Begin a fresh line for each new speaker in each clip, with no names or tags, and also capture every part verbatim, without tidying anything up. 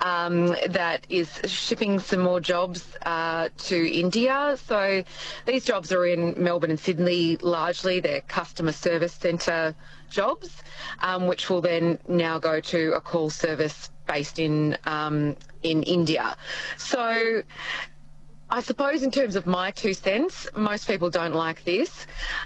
um, that is shipping some more jobs uh, to India. So these jobs are in Melbourne and Sydney largely. They're customer service centre jobs, um, which will then now go to a call service based in um, in India. So I suppose in terms of my two cents, most people don't like this.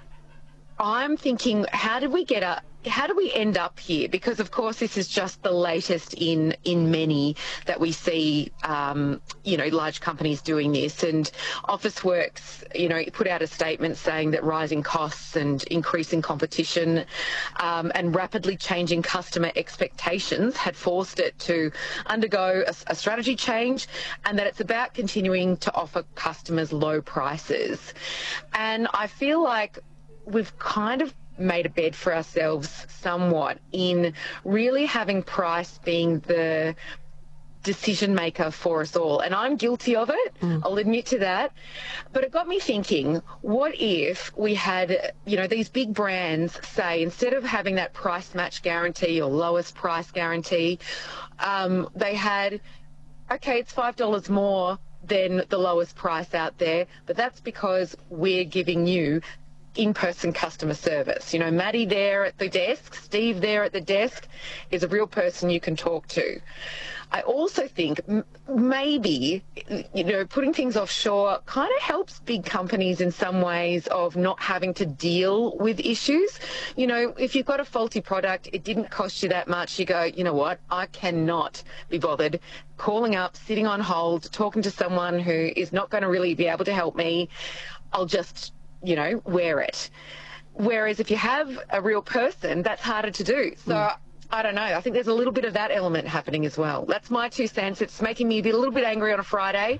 I'm thinking, how did we get a, how do we end up here? Because of course this is just the latest in in many that we see, um, you know, large companies doing this. And Officeworks, you know, put out a statement saying that rising costs and increasing competition um, and rapidly changing customer expectations had forced it to undergo a, a strategy change, and that it's about continuing to offer customers low prices. And I feel like we've kind of made a bed for ourselves somewhat in really having price being the decision maker for us all. And I'm guilty of it, mm. I'll admit to that. But it got me thinking, what if we had, you know, these big brands say, instead of having that price match guarantee or lowest price guarantee, um, they had, okay, it's five dollars more than the lowest price out there, but that's because we're giving you in-person customer service. You know, Maddie there at the desk, Steve there at the desk is a real person you can talk to. I also think m- maybe, you know, putting things offshore kind of helps big companies in some ways of not having to deal with issues. You know, if you've got a faulty product, it didn't cost you that much, you go, you know what, I cannot be bothered calling up, sitting on hold, talking to someone who is not going to really be able to help me. I'll just, you know, wear it. Whereas if you have a real person, that's harder to do. So mm. I don't know. I think there's a little bit of that element happening as well. That's my two cents. It's making me a, bit, a little bit angry on a Friday.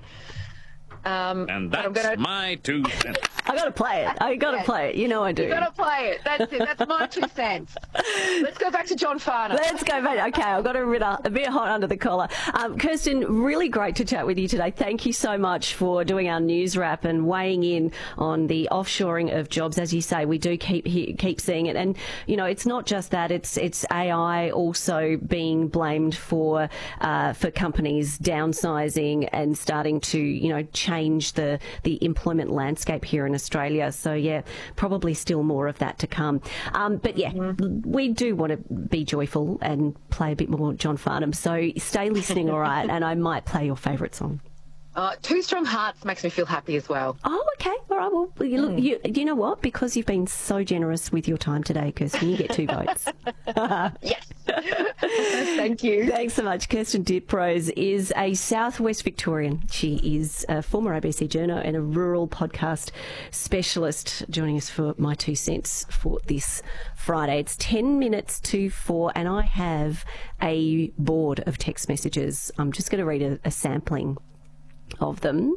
Um,
and that's gonna... my two cents.
I got to play it. I got to yes. play it. You know I do.
You got to play it. That's it. That's my two cents. Let's go back to John Farnham.
Let's go back. Okay, I've got a bit, a bit hot under the collar. Um, Kirsten, really great to chat with you today. Thank you so much for doing our news wrap and weighing in on the offshoring of jobs. As you say, we do keep keep seeing it, and you know it's not just that. It's it's A I also being blamed for uh, for companies downsizing and starting to you know change the the employment landscape here in Australia. So yeah, probably still more of that to come. Um, but yeah, mm-hmm. we do want to be joyful and play a bit more John Farnham. So stay listening, all right, and I might play your favourite song.
Uh, Two Strong Hearts makes me feel happy as well.
Oh, okay. All right. Well, you, look, you, you know what? Because you've been so generous with your time today, Kirsten, you get two votes.
Yes. Thank you.
Thanks so much. Kirsten Diprose is a Southwest Victorian. She is a former A B C journo and a rural podcast specialist, joining us for my two cents for this Friday. It's ten minutes to four, and I have a board of text messages. I'm just going to read a, a sampling of them.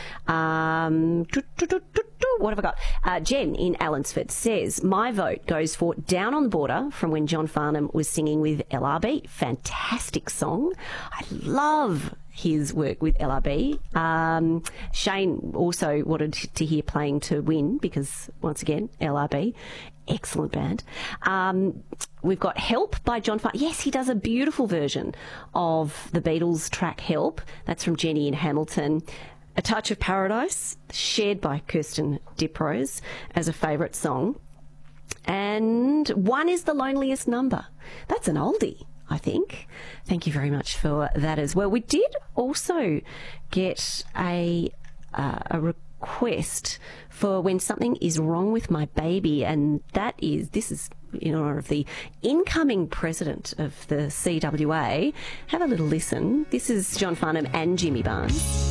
Um, what have I got? Uh, Jen in Allansford says, my vote goes for Down on the Border from when John Farnham was singing with L R B. Fantastic song. I love his work with L R B. Um, Shane also wanted to hear Playing to Win because, once again, L R B. Excellent band. Um, we've got Help by John Farnham. Yes, he does a beautiful version of the Beatles track Help. That's from Jenny in Hamilton. A Touch of Paradise, shared by Kirsten Diprose as a favourite song. And One is the Loneliest Number. That's an oldie, I think. Thank you very much for that as well. We did also get a, uh, a request for When Something Is Wrong with My Baby, and that is, this is in honour of the incoming president of the C W A. Have a little listen. This is John Farnham and Jimmy Barnes.